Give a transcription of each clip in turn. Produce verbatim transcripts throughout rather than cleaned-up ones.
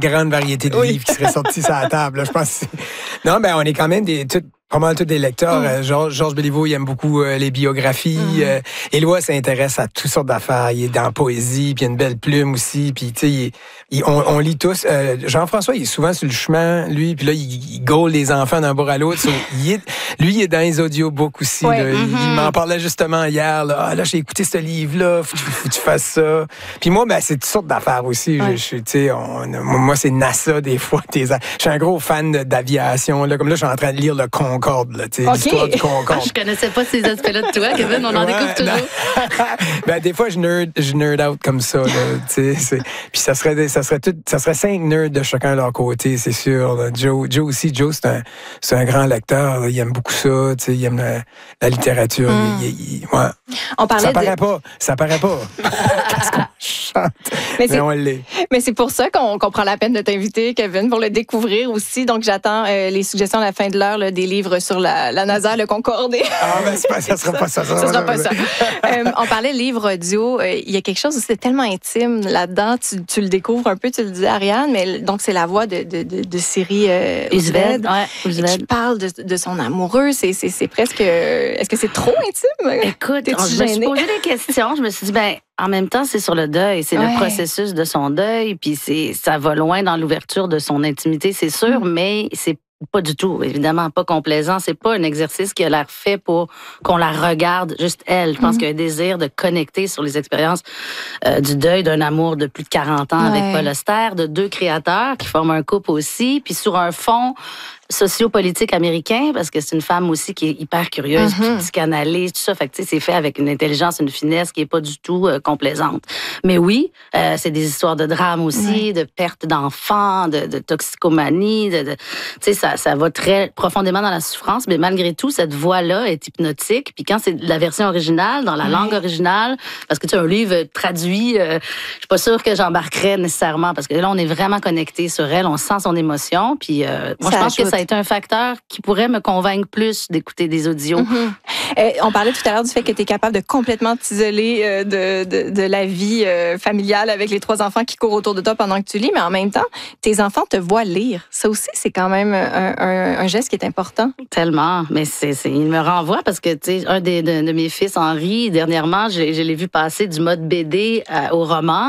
grande variété de Oui. livres qui seraient sortis sur la table. Là, je pense. Que non, ben on est quand même des tout, pas mal tous des lecteurs. Mm. Euh, Georges, Georges Béliveau, il aime beaucoup euh, les biographies. Mm. Euh, Éloi s'intéresse à toutes sortes d'affaires. Il est dans la poésie, puis il a une belle plume aussi. Puis tu sais, il, il, on, on lit tous. Euh, Jean-François, il est souvent sur le chemin, lui. Puis là, il, il gaule les enfants d'un bord à l'autre. So, il est, lui, il est dans les audiobooks aussi. Ouais. Là. Mm-hmm. Il, il m'en parlait justement hier. Là, ah, là j'ai écouté ce livre-là. Faut, faut que tu fasses ça. Puis moi, ben c'est toutes sortes d'affaires aussi. Ouais. Je, je, tu sais, on, moi, c'est NASA des fois. Je suis un gros fan d'aviation. Là, comme là, je suis en train de lire le Concorde, là, okay. l'histoire du Concorde. Je connaissais pas ces aspects-là de toi, Kevin. On en ouais, découvre toujours. Ben, des fois, je nerd, je nerd out comme ça. Là, puis ça serait, ça serait tout, ça serait cinq nerds de chacun de leur côté, c'est sûr. Là. Joe, Joe aussi, Joe, c'est un, c'est un grand lecteur. Là. Il aime beaucoup ça. Il aime la, la littérature. Mm. Il, il, il, ouais. On parlait ça de... paraît pas. Ça paraît pas. Qu'est-ce qu'on chante? Mais, mais on l'est. Mais c'est pour ça qu'on, qu'on prend la peine de t'inviter, Kevin, pour le découvrir aussi. Donc, j'attends euh, les suggestions à la fin de l'heure, là, des livres sur la, la NASA, le Concorde. Ah, ben, c'est pas, ça sera pas ça. Ça, ça sera pas ça. euh, on parlait livre audio. Il euh, y a quelque chose aussi de tellement intime là-dedans. Tu, tu le découvres un peu, tu le dis, Ariane, mais donc, c'est la voix de, de, de, de Siri euh, Ousved, ouais, qui parle de, de son amoureux. C'est, c'est, c'est presque... Est-ce que c'est trop intime? Écoute, on, je me suis posé des questions. Je me suis dit, ben en même temps, c'est sur le deuil, c'est ouais. le processus de son deuil, puis c'est ça va loin dans l'ouverture de son intimité, c'est sûr, mmh. mais c'est pas du tout, évidemment, pas complaisant. C'est pas un exercice qui a l'air fait pour qu'on la regarde juste elle. Je pense mmh. qu'il y a un désir de connecter sur les expériences euh, du deuil d'un amour de plus de quarante ans ouais. avec Paul Auster, de deux créateurs qui forment un couple aussi, puis sur un fond sociopolitique américain, parce que c'est une femme aussi qui est hyper curieuse, mm-hmm. puis psychanalyste, tout ça. Fait que, tu sais, c'est fait avec une intelligence, une finesse qui est pas du tout euh, complaisante. Mais oui, euh, c'est des histoires de drame aussi, oui. de perte d'enfants, de, de toxicomanie, de, de tu sais, ça, ça va très profondément dans la souffrance, mais malgré tout, cette voix-là est hypnotique. Puis quand c'est la version originale, dans la oui. langue originale, parce que tu sais, un livre traduit, euh, je suis pas sûre que j'embarquerais nécessairement, parce que là, on est vraiment connecté sur elle, on sent son émotion, puis euh, moi, ça je pense ajoute. que ça a été un facteur qui pourrait me convaincre plus d'écouter des audios. Mm-hmm. Euh, on parlait tout à l'heure du fait que tu es capable de complètement t'isoler euh, de, de, de la vie euh, familiale avec les trois enfants qui courent autour de toi pendant que tu lis, mais en même temps, tes enfants te voient lire. Ça aussi, c'est quand même un, un, un geste qui est important. Tellement, mais c'est, c'est, il me renvoie parce que, tu sais, un des, de, de mes fils, Henri, dernièrement, je, je l'ai vu passer du mode B D à, au roman.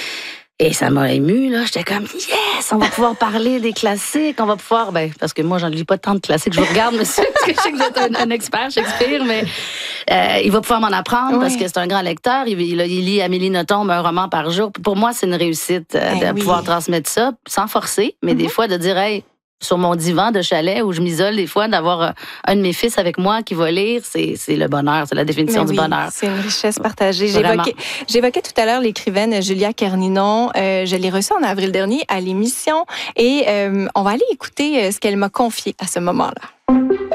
Et ça m'a émue, là. J'étais comme, yes, on va pouvoir parler des classiques, on va pouvoir, ben, parce que moi, j'en lis pas tant de classiques. Je vous regarde, monsieur, parce que je sais que vous êtes un, un expert Shakespeare, mais euh, il va pouvoir m'en apprendre oui. parce que c'est un grand lecteur. Il, il, il lit Amélie Nothomb, un roman par jour. Pour moi, c'est une réussite euh, ben de oui. pouvoir transmettre ça, sans forcer, mais mm-hmm. des fois de dire, hey, sur mon divan de chalet où je m'isole des fois, d'avoir un de mes fils avec moi qui va lire, c'est, c'est le bonheur, c'est la définition oui, du bonheur. C'est une richesse partagée. J'évoquais, j'évoquais tout à l'heure l'écrivaine Julia Kerninon. Euh, je l'ai reçue en avril dernier à l'émission et euh, on va aller écouter ce qu'elle m'a confié à ce moment-là.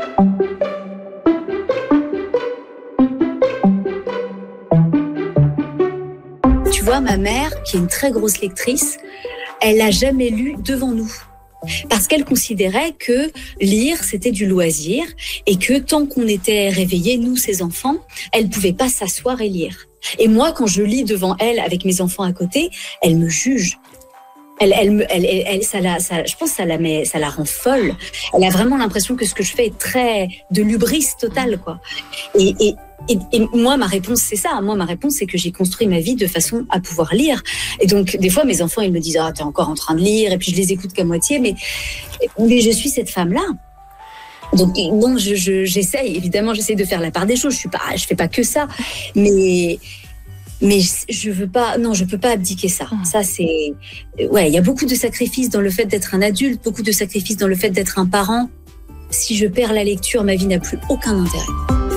Tu vois, ma mère, qui est une très grosse lectrice, elle n'a jamais lu devant nous. Parce qu'elle considérait que lire, c'était du loisir et que tant qu'on était réveillés, nous, ses enfants, elle pouvait pas s'asseoir et lire. Et moi, quand je lis devant elle avec mes enfants à côté, elle me juge. Elle, elle, elle, elle, elle ça la, ça, je pense que ça la met, ça la rend folle. Elle a vraiment l'impression que ce que je fais est très de l'hubris totale, quoi. Et, et Et, et moi, ma réponse, c'est ça. Moi, ma réponse, c'est que j'ai construit ma vie de façon à pouvoir lire. Et donc, des fois, mes enfants, ils me disent « Ah, t'es encore en train de lire », et puis je les écoute qu'à moitié, mais, mais je suis cette femme-là. Donc, bon, je, je, j'essaye, évidemment, j'essaye de faire la part des choses. Je suis pas, je fais pas que ça. Mais, mais je veux pas, non, je peux pas abdiquer ça. Ça, c'est, ouais, il y a beaucoup de sacrifices dans le fait d'être un adulte, beaucoup de sacrifices dans le fait d'être un parent. Si je perds la lecture, ma vie n'a plus aucun intérêt.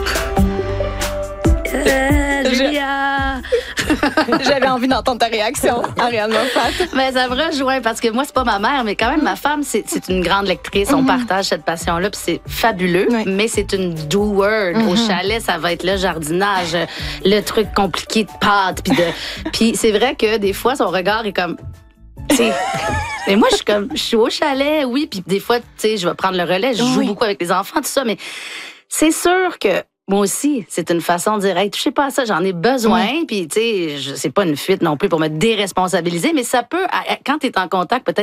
Euh, Julia! J'avais envie d'entendre ta réaction, Ariane Moffat. Mais ça me rejoint parce que moi, c'est pas ma mère, mais quand même, ma femme, c'est, c'est une grande lectrice. Mm-hmm. On partage cette passion-là, puis c'est fabuleux, oui. mais c'est une doer. Mm-hmm. Au chalet, ça va être le jardinage, le truc compliqué de pâtes, puis de. Puis c'est vrai que des fois, son regard est comme. T'sais, mais moi, je suis comme, je suis au chalet, oui, puis des fois, tu sais, je vais prendre le relais, je joue oui. beaucoup avec les enfants, tout ça, mais c'est sûr que moi aussi, c'est une façon de dire, hey, touchez pas à ça, j'en ai besoin. Puis, tu sais, c'est pas une fuite non plus pour me déresponsabiliser, mais ça peut, quand tu es en contact peut-être